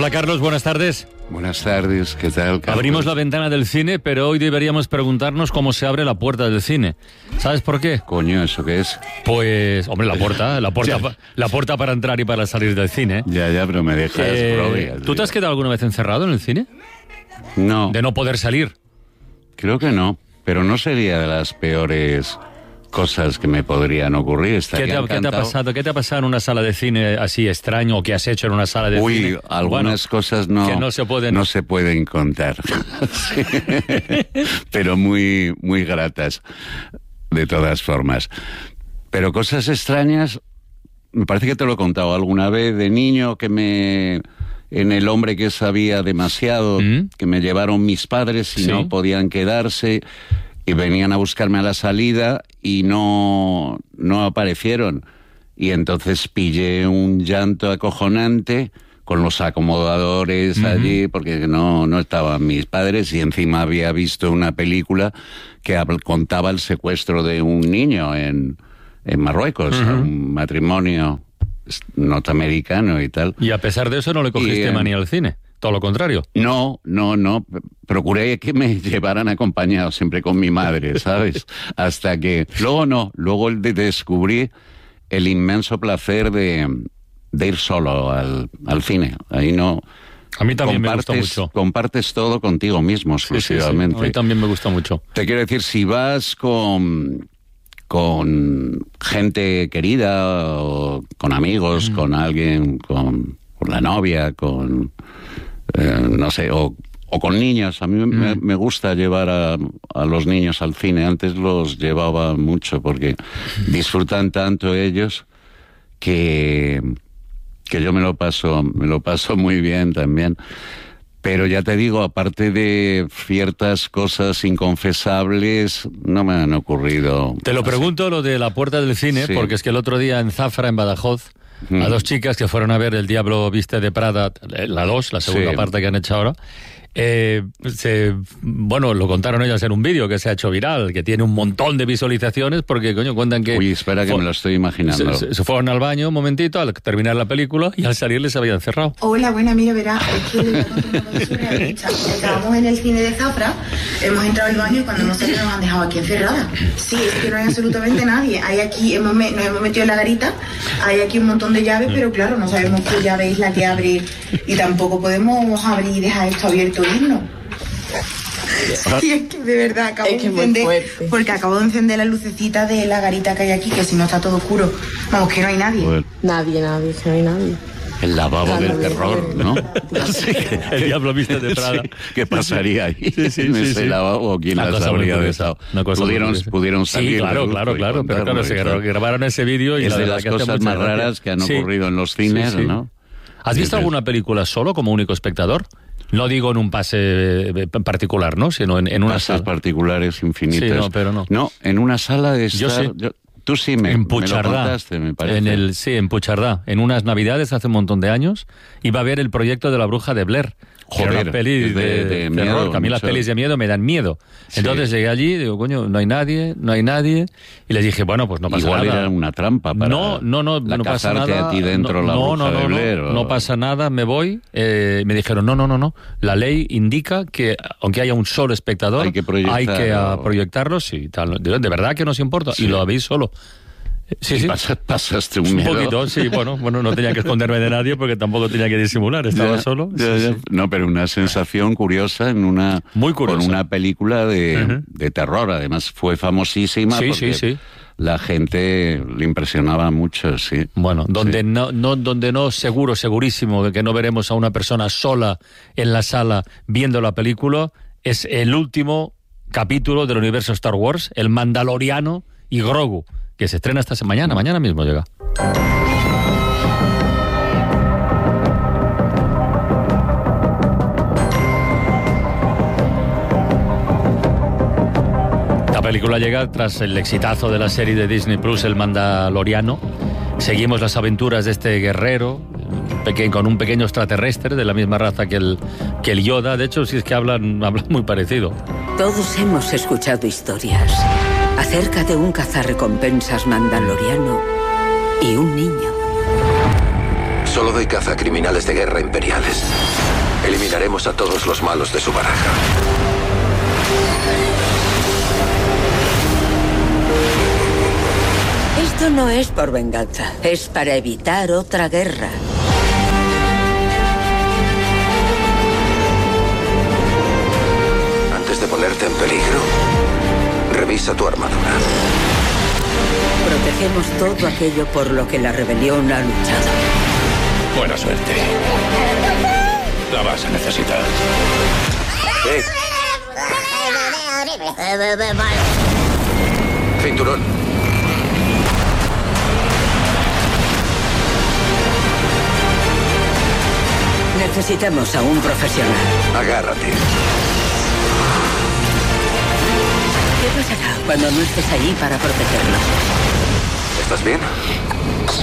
Hola Carlos, buenas tardes. Buenas tardes, ¿qué tal, Carlos? Abrimos la ventana del cine, pero hoy deberíamos preguntarnos cómo se abre la puerta del cine. ¿Sabes por qué? Coño, ¿eso qué es? Pues, hombre, la puerta para entrar y para salir del cine. Ya, pero me dejas probias. ¿Tú te has quedado alguna vez encerrado en el cine? No. ¿De no poder salir? Creo que no, pero no sería de las peores cosas que me podrían ocurrir. ¿Qué te ha pasado? ¿Qué te ha pasado en una sala de cine así extraño o qué has hecho en una sala de cine? Uy, algunas cosas no se pueden contar. Sí. Pero muy, muy gratas, de todas formas. Pero cosas extrañas, me parece que te lo he contado alguna vez, de niño, en El hombre que sabía demasiado, que me llevaron mis padres y no podían quedarse, y venían a buscarme a la salida y no aparecieron. Y entonces pillé un llanto acojonante con los acomodadores allí, porque no estaban mis padres, y encima había visto una película que contaba el secuestro de un niño en Marruecos, un matrimonio norteamericano y tal. Y a pesar de eso no le cogiste manía al cine. Todo lo contrario. No. Procuré que me llevaran acompañado siempre con mi madre, ¿sabes? Hasta que... Luego descubrí el inmenso placer de ir solo al cine. Ahí no... A mí también me gusta mucho. Compartes todo contigo mismo, exclusivamente. Sí. A mí también me gusta mucho. Te quiero decir, si vas con gente querida, o con amigos, con alguien, con la novia, con... no sé, o con niños. A mí me gusta llevar a los niños al cine. Antes los llevaba mucho porque disfrutan tanto ellos que yo me lo paso muy bien también. Pero ya te digo, aparte de ciertas cosas inconfesables, no me han ocurrido. Te lo pregunto, lo de la puerta del cine, porque es que el otro día en Zafra, en Badajoz, a dos chicas que fueron a ver El Diablo Viste de Prada, la 2, la segunda parte que han hecho ahora, lo contaron ellas en un vídeo que se ha hecho viral, que tiene un montón de visualizaciones, porque cuentan que... Uy, espera que me lo estoy imaginando. Se fueron al baño un momentito al terminar la película y al salir les habían cerrado. Hola, buena, mira, verás, es que estábamos en el cine de Zafra, hemos entrado al baño y cuando nos han dejado aquí encerrada. Sí, es que no hay absolutamente nadie. Hay aquí, nos hemos metido en la garita, hay aquí un montón de llaves, pero claro, no sabemos qué llave es la que abre y tampoco podemos abrir y dejar esto abierto e irnos. Sí, es que de verdad acabo de encender, porque acabo de encender la lucecita de la garita que hay aquí, que si no está todo oscuro. Vamos, que no hay nadie. Bueno. Nadie, que no hay nadie. El lavabo del terror, ¿no? Sí, El Diablo Viste de Prada. Sí, ¿qué pasaría ahí en ese lavabo? ¿Quién las habría besado? Pudieron salir. Sí, claro. Pero claro, se grabaron ese vídeo y es de las cosas más raras que han ocurrido en los cines, ¿no? ¿Has visto alguna película solo como único espectador? No digo en un pase particular, ¿no? Sino en una pases sala. Particulares infinitas. Sí, pero no. No, en una sala de estar... Yo sí. Tú sí me lo contaste, me parece. En Puigcerdá. En unas navidades hace un montón de años iba a ver el proyecto de La Bruja de Blair. Joder, era una peli de miedo, terror, que a mí las pelis de miedo me dan miedo. Entonces llegué allí y digo, coño, no hay nadie. Y les dije, bueno, pues no pasa nada. Igual era una trampa para no pasa nada. A ti dentro la Bruja de Blair. No pasa nada, me voy. Me dijeron, no. La ley indica que aunque haya un solo espectador, hay que proyectarlos y tal. De verdad que nos importa. Sí. Y lo habéis solo. Sí. Pasaste un miedo. Un poquito, sí, bueno, no tenía que esconderme de nadie porque tampoco tenía que disimular, estaba solo. Sí. No, pero una sensación curiosa Muy curiosa. Con una película de terror, además fue famosísima porque la gente le impresionaba mucho, sí. Bueno, donde no segurísimo que no veremos a una persona sola en la sala viendo la película, es el último capítulo del universo Star Wars, El Mandaloriano y Grogu, que se estrena esta mañana mismo llega. La película llega tras el exitazo de la serie de Disney Plus, El Mandaloriano. Seguimos las aventuras de este guerrero con un pequeño extraterrestre de la misma raza que el Yoda. De hecho, si es que hablan muy parecido. Todos hemos escuchado historias acerca de un cazarrecompensas mandaloriano y un niño. Solo doy caza a criminales de guerra imperiales. Eliminaremos a todos los malos de su baraja. Esto no es por venganza, es para evitar otra guerra. Antes de ponerte en peligro, revisa tu armadura. Protegemos todo aquello por lo que la rebelión ha luchado. Buena suerte. La vas a necesitar. Cinturón. Necesitamos a un profesional. Agárrate. ¿Qué pasará cuando no estés allí para protegerlos? ¿Estás bien?